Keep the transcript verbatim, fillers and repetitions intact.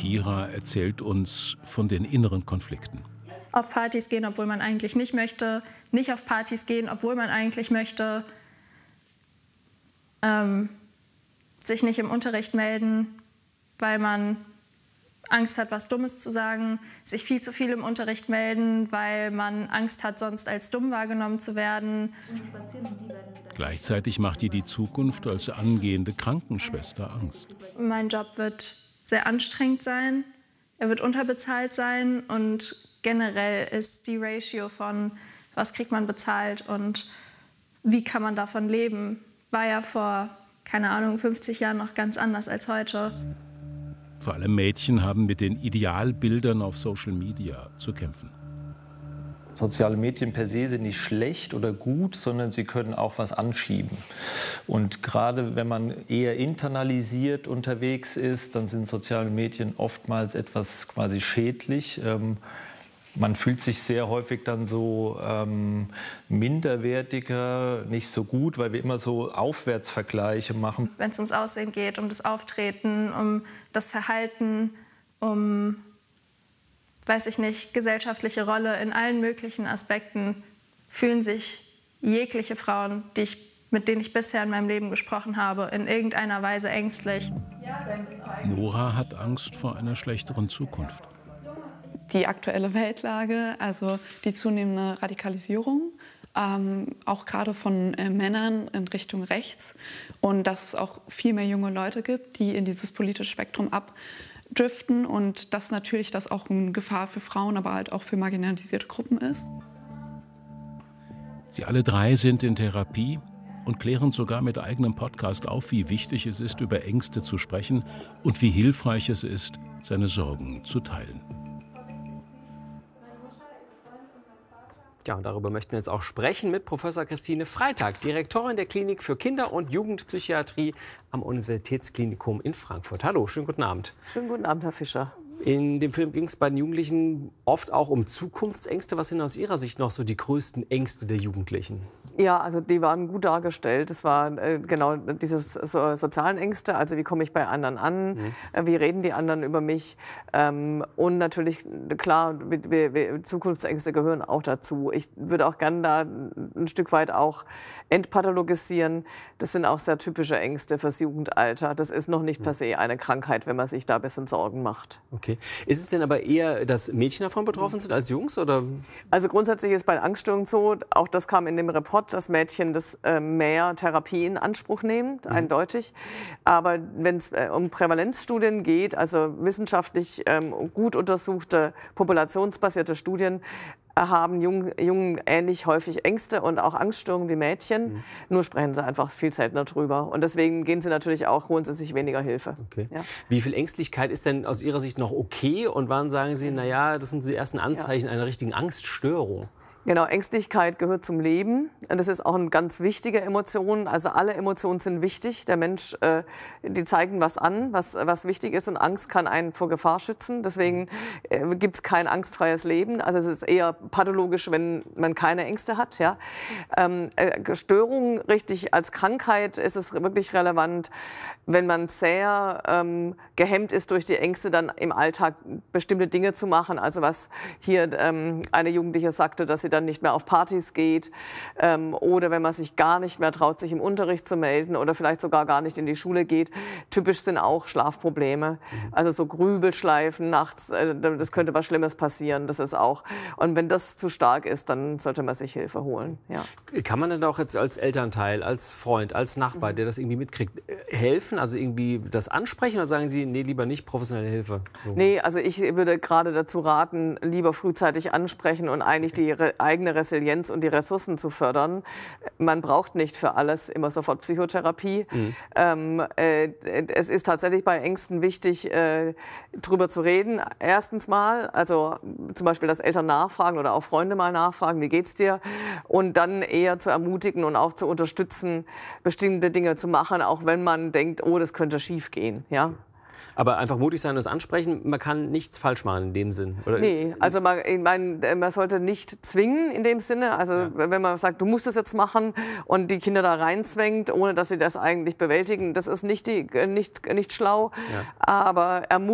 Kira erzählt uns von den inneren Konflikten. Auf Partys gehen, obwohl man eigentlich nicht möchte. Nicht auf Partys gehen, obwohl man eigentlich möchte. Ähm, sich nicht im Unterricht melden, weil man Angst hat, was Dummes zu sagen. Sich viel zu viel im Unterricht melden, weil man Angst hat, sonst als dumm wahrgenommen zu werden. Gleichzeitig macht ihr die Zukunft als angehende Krankenschwester Angst. Mein Job wird sehr anstrengend sein. Er wird unterbezahlt sein. Und generell ist die Ratio von, was kriegt man bezahlt und wie kann man davon leben, war ja vor, keine Ahnung, fünfzig Jahren noch ganz anders als heute. Vor allem Mädchen haben mit den Idealbildern auf Social Media zu kämpfen. Soziale Medien per se sind nicht schlecht oder gut, sondern sie können auch was anschieben. Und gerade wenn man eher internalisiert unterwegs ist, dann sind soziale Medien oftmals etwas quasi schädlich. Ähm, Man fühlt sich sehr häufig dann so ähm, minderwertiger, nicht so gut, weil wir immer so Aufwärtsvergleiche machen. Wenn es ums Aussehen geht, um das Auftreten, um das Verhalten, um, weiß ich nicht, gesellschaftliche Rolle in allen möglichen Aspekten, fühlen sich jegliche Frauen, die ich, mit denen ich bisher in meinem Leben gesprochen habe, in irgendeiner Weise ängstlich. Nora hat Angst vor einer schlechteren Zukunft. Die aktuelle Weltlage, also die zunehmende Radikalisierung, ähm, auch gerade von äh, Männern in Richtung rechts. Und dass es auch viel mehr junge Leute gibt, die in dieses politische Spektrum abdriften. Und dass natürlich das auch eine Gefahr für Frauen, aber halt auch für marginalisierte Gruppen ist. Sie alle drei sind in Therapie und klären sogar mit eigenem Podcast auf, wie wichtig es ist, über Ängste zu sprechen und wie hilfreich es ist, seine Sorgen zu teilen. Ja, und darüber möchten wir jetzt auch sprechen mit Professor Christine Freitag, Direktorin der Klinik für Kinder- und Jugendpsychiatrie am Universitätsklinikum in Frankfurt. Hallo, schönen guten Abend. Schönen guten Abend, Herr Fischer. In dem Film ging es bei den Jugendlichen oft auch um Zukunftsängste. Was sind aus Ihrer Sicht noch so die größten Ängste der Jugendlichen? Ja, also die waren gut dargestellt. Es waren äh, genau diese so, sozialen Ängste, also wie komme ich bei anderen an, mhm. äh, wie reden die anderen über mich. Ähm, und natürlich, klar, wir, wir, Zukunftsängste gehören auch dazu. Ich würde auch gerne da ein Stück weit auch entpathologisieren. Das sind auch sehr typische Ängste fürs Jugendalter. Das ist noch nicht mhm. per se eine Krankheit, wenn man sich da ein bisschen Sorgen macht. Okay. Ist es denn aber eher, dass Mädchen davon betroffen sind als Jungs? Oder? Also grundsätzlich ist bei Angststörungen so, auch das kam in dem Report, dass Mädchen das äh, mehr Therapie in Anspruch nehmen, mhm. eindeutig. Aber wenn es äh, um Prävalenzstudien geht, also wissenschaftlich ähm, gut untersuchte, populationsbasierte Studien, haben Jungen, Jungen ähnlich häufig Ängste und auch Angststörungen wie Mädchen. Mhm. Nur sprechen sie einfach viel seltener drüber. Und deswegen gehen sie natürlich auch, holen sie sich weniger Hilfe. Okay. Ja. Wie viel Ängstlichkeit ist denn aus Ihrer Sicht noch okay? Und wann sagen Sie, na ja, das sind die ersten Anzeichen ja. einer richtigen Angststörung? Genau, Ängstlichkeit gehört zum Leben. Das ist auch eine ganz wichtige Emotion. Also alle Emotionen sind wichtig. Der Mensch, äh, die zeigen was an, was, was wichtig ist. Und Angst kann einen vor Gefahr schützen. Deswegen äh, gibt es kein angstfreies Leben. Also es ist eher pathologisch, wenn man keine Ängste hat. Ja? Ähm, äh, Störungen richtig als Krankheit ist es wirklich relevant, wenn man sehr ähm, gehemmt ist durch die Ängste, dann im Alltag bestimmte Dinge zu machen. Also was hier ähm, eine Jugendliche sagte, dass sie dann nicht mehr auf Partys geht ähm, oder wenn man sich gar nicht mehr traut, sich im Unterricht zu melden oder vielleicht sogar gar nicht in die Schule geht. Typisch sind auch Schlafprobleme, mhm. also so Grübelschleifen nachts, äh, das könnte was Schlimmes passieren, das ist auch. Und wenn das zu stark ist, dann sollte man sich Hilfe holen. Ja. Kann man denn auch jetzt als Elternteil, als Freund, als Nachbar, mhm. der das irgendwie mitkriegt, helfen, also irgendwie das ansprechen oder sagen Sie, nee, lieber nicht, professionelle Hilfe? So. Nee, also ich würde gerade dazu raten, lieber frühzeitig ansprechen und eigentlich die eigene Resilienz und die Ressourcen zu fördern. Man braucht nicht für alles immer sofort Psychotherapie. Mhm. Ähm, äh, es ist tatsächlich bei Ängsten wichtig, äh, drüber zu reden. Erstens mal, also zum Beispiel, dass Eltern nachfragen oder auch Freunde mal nachfragen, wie geht's dir? Und dann eher zu ermutigen und auch zu unterstützen, bestimmte Dinge zu machen, auch wenn man denkt, oh, das könnte schief gehen. Ja? Aber einfach mutig sein und das ansprechen, man kann nichts falsch machen in dem Sinn, oder? Nee, also man, ich meine, man sollte nicht zwingen in dem Sinne. Also ja. wenn man sagt, du musst es jetzt machen und die Kinder da reinzwängt, ohne dass sie das eigentlich bewältigen, das ist nicht, die, nicht, nicht schlau. Ja. Aber ermutigen